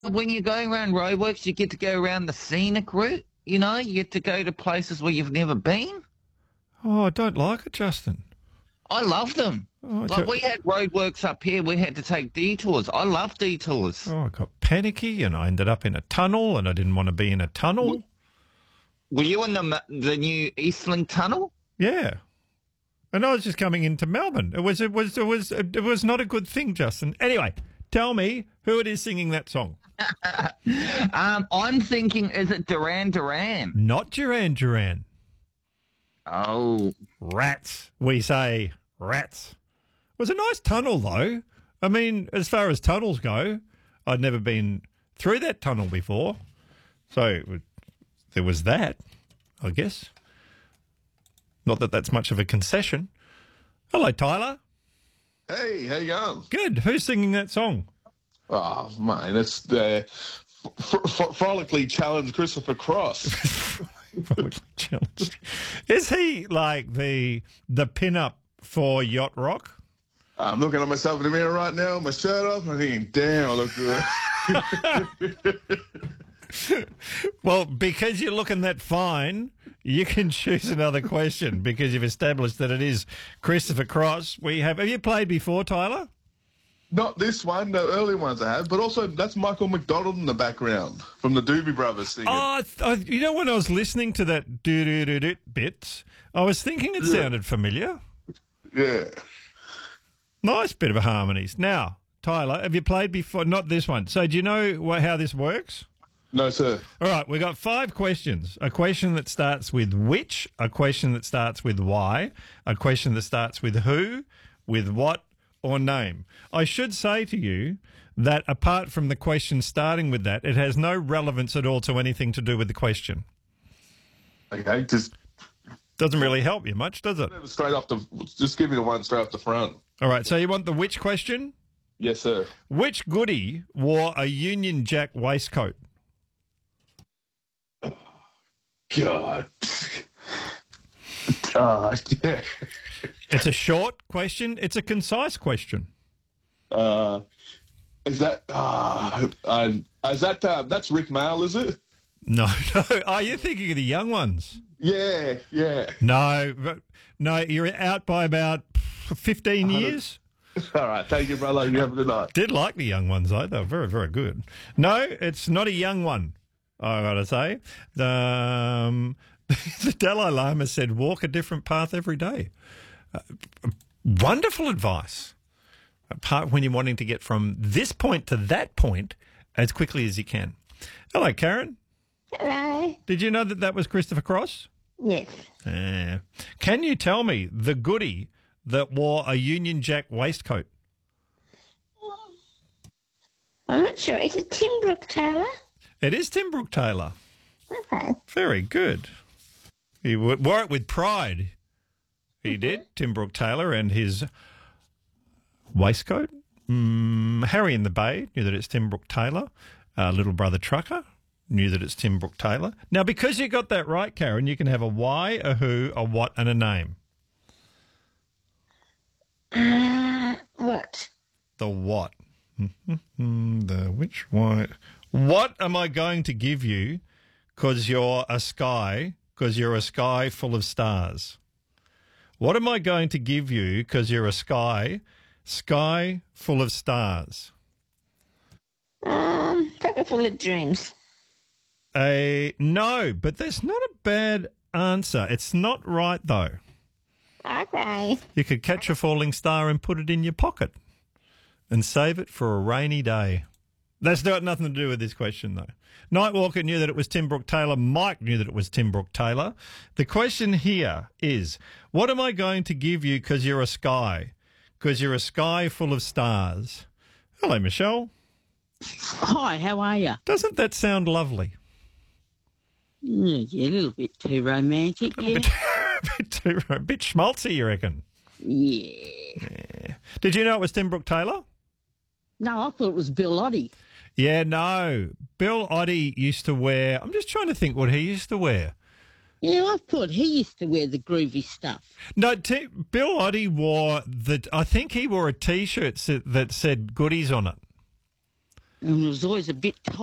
when you're going around roadworks, you get to go around the scenic route. You know, you get to go to places where you've never been. Oh, I don't like it, Justin. I love them. Oh, Like we had roadworks up here, we had to take detours. I love detours. I got panicky and I ended up in a tunnel and I didn't want to be in a tunnel. Were you in the new Eastlink Tunnel? Yeah. And I was just coming into Melbourne. It was not a good thing, Justin. Anyway, tell me who it is singing that song. I'm thinking, is it Duran Duran? Not Duran Duran. Oh. Rats. We say rats. It was a nice tunnel, though. I mean, as far as tunnels go, I'd never been through that tunnel before. So there was that, I guess. Not that that's much of a concession. Hello, Tyler. Hey, how you going? Good. Who's singing that song? Oh, man, it's the Frolically Challenged Christopher Cross. Frolically Challenged. Is he like the pin-up for Yacht Rock? I'm looking at myself in the mirror right now, my shirt off, and I'm thinking, damn, I look good. Well, because you're looking that fine, you can choose another question because you've established that it is Christopher Cross. Have you played before, Tyler? Not this one, the early ones I have, but also that's Michael McDonald in the background from the Doobie Brothers singing. Oh, you know, when I was listening to that do-do-do-do bit, I was thinking it sounded familiar. Yeah. Nice bit of harmonies. Now, Tyler, have you played before? Not this one. So do you know how this works? No, sir. All right, we've got 5 questions. A question that starts with which, a question that starts with why, a question that starts with who, with what, or name. I should say to you that apart from the question starting with that, it has no relevance at all to anything to do with the question. Okay, just doesn't really help you much, does it? Just give me the one straight off the front. All right, so you want the which question? Yes, sir. Which goodie wore a Union Jack waistcoat? God. Yeah. It's a short question. It's a concise question. Is that that's Rick Mail, is it? No. Are you thinking of the young ones? Yeah. No, you're out by about 15 years. All right, thank you, brother. You have a good night. Did like the young ones, though. They were very, very good. No, it's not a young one, I got to say. The Dalai Lama said, walk a different path every day. Wonderful advice. Apart when you're wanting to get from this point to that point as quickly as you can. Hello, Karen. Hello. Did you know that was Christopher Cross? Yes. Can you tell me the goodie that wore a Union Jack waistcoat? I'm not sure. Is it Tim Brooke Taylor? It is Tim Brooke Taylor. Okay. Very good. He wore it with pride. He did, Tim Brooke Taylor, and his waistcoat. Harry in the Bay knew that it's Tim Brooke Taylor. Little Brother Trucker knew that it's Tim Brooke Taylor. Now, because you got that right, Karen, you can have a why, a who, a what, and a name. What? The what? The which, why? What am I going to give you because you're a sky full of stars? What am I going to give you because you're a sky full of stars? Paper full of dreams. No, but that's not a bad answer. It's not right, though. Okay. You could catch a falling star and put it in your pocket and save it for a rainy day. That's got nothing to do with this question, though. Nightwalker knew that it was Tim Brooke Taylor. Mike knew that it was Tim Brooke Taylor. The question here is, what am I going to give you because you're a sky? Because you're a sky full of stars. Hello, Michelle. Hi, how are you? Doesn't that sound lovely? Yeah, a little bit too romantic, yeah. A bit schmaltzy, you reckon? Yeah. Did you know it was Tim Brooke Taylor? No, I thought it was Bill Oddie. Yeah, no. Bill Oddie used to wear... I'm just trying to think what he used to wear. Yeah, I thought he used to wear the groovy stuff. No, Bill Oddie wore... I think he wore a T-shirt that said goodies on it. And it was always a bit tight.